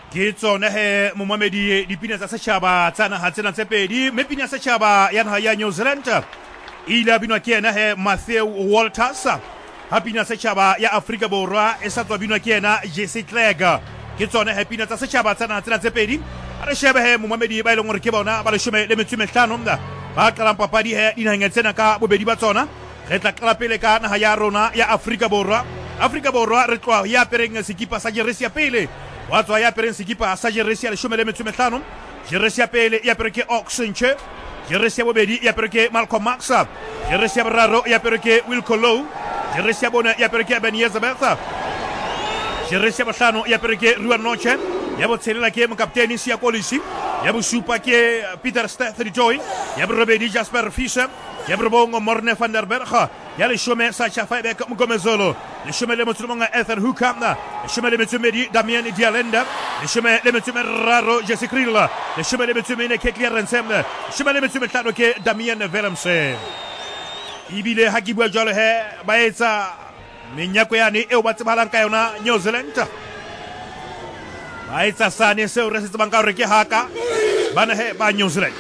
ke tsone he momamedi dipina tsa setšhaba tsa naga tsena tse pedi mme pina ya setšhaba ya naga ya New Zealand ile a binwa ke ena he Matthew Walters ha pina ya setšhaba ya Afrika Borwa e sa tswa binwa ke ena Jesse Clegg ke tsone he pina tsa setšhaba tsa naga tsena tse pedi a re shebe he momamedi ba ileng gore ke bona ba 15 ba qalang papadi he dinaheng tsena ka bobedi ba tsona re tla qala pele ka naga ya rona ya Afrika Borwa re tloa ya pereng sekipa sa jeresi ya pele wa tswa ya pereng sekipa sa jeresi ya 15 jeresi ya pele ya pereke Oxenche jeresi ya bobedi ya pereke Malcolm Max jeresi ya boraro ya pereke Wilco Low jeresi ya bone ya pereke Ben Elizabeth jeresi ya bohlano ya pereke Ruan Noche ya botshelela ke mokapteni Sia Kolisi ya bosupa ke Peter Stethry Joy ya borobedi Jasper Fisher ya borobongo Morne van der Berg ya leshome Sacha Faibek Mgomezolo leshome le motsumonga Ethan Hukamna leshome le metsumedi Damien Dialenda leshome le metsumero Jesse Krill leshome le metsumene ke Clearance leshome le metsumethano ke Damien Willemse ibile ha ke bua jalo he ba etsa menyako yane eo ba tsebalang ka yona New Zealand ba etsa sane seo re se tsebang ka hore ke haka bana he ba New Zealand